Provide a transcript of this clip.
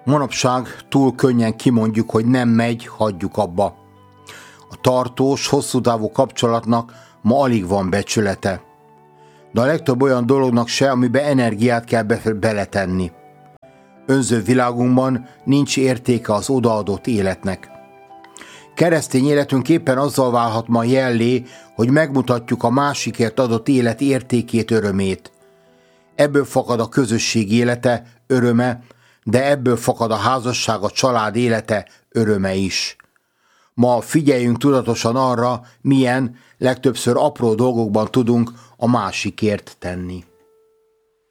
Manapság túl könnyen kimondjuk, hogy nem megy, hagyjuk abba. A tartós, hosszú távú kapcsolatnak ma alig van becsülete. De a legtöbb olyan dolognak se, amiben energiát kell beletenni. Önző világunkban nincs értéke az odaadott életnek. Keresztény életünk éppen azzal válhat ma jellé, hogy megmutatjuk a másikért adott élet értékét, örömét. Ebből fakad a közösség élete, öröme, de ebből fakad a házasság, a család élete, öröme is. Ma figyeljünk tudatosan arra, milyen, legtöbbször apró dolgokban tudunk a másikért tenni.